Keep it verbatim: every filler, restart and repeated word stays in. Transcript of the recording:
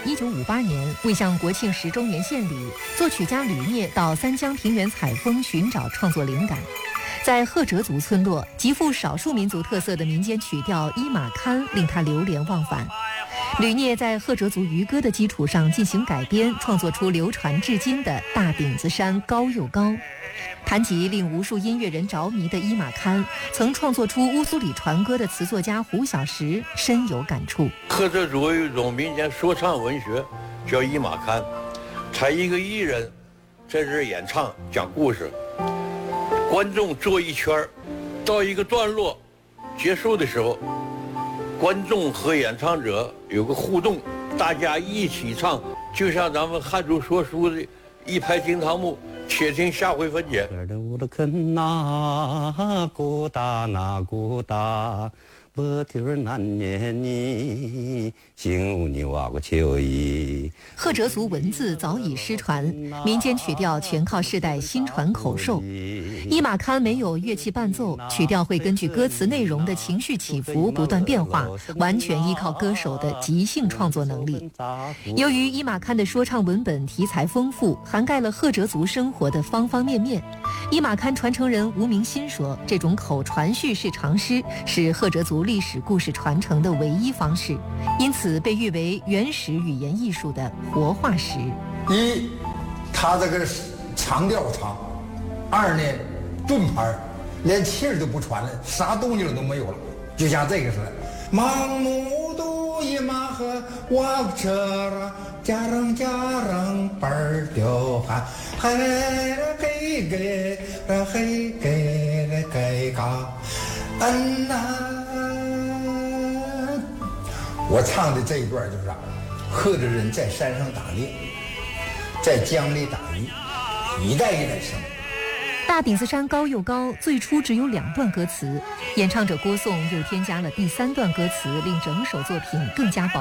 一九五八年，为向国庆十周年献礼，作曲家吕聂到三江平原采风，寻找创作灵感。在赫哲族村落，极富少数民族特色的民间曲调《伊玛堪》令他流连忘返。吕聂在赫哲族渔歌的基础上进行改编，创作出流传至今的《大顶子山高又高》。谈及令无数音乐人着迷的伊玛堪，曾创作出乌苏里传歌的词作家胡小石深有感触。 赫哲族有一种民间说唱文学，叫伊玛堪，他一个艺人在这儿演唱讲故事，观众坐一圈儿，到一个段落结束的时候，观众和演唱者有个互动，大家一起唱，就像咱们汉族说书的一拍惊堂木，且听下回分解。 赫哲族文字早已失传，民间曲调全靠世代心传口授。伊玛堪没有乐器伴奏，曲调会根据歌词内容的情绪起伏不断变化，完全依靠歌手的即兴创作能力。由于伊玛堪的说唱文本题材丰富，涵盖了赫哲族生活的方方面面，伊玛堪传承人吴明新说，这种口传叙事长诗是赫哲族历史故事传承的唯一方式，因此被誉为原始语言艺术的活化石。 一，他这个长调长；二呢，顿拍，连气儿都不传了，啥动静都没有了，就像这个似的。盲目都一马和瓦车了，家人家人本儿丢汉，嘿嘿给嘿嘿给给嘎，嗯呐。我唱的这一段就是赫哲人在山上打猎，在江里打鱼，一代一代生。 大顶子山高又高，最初只有两段歌词，演唱者郭颂又添加了第三段歌词，令整首作品更加饱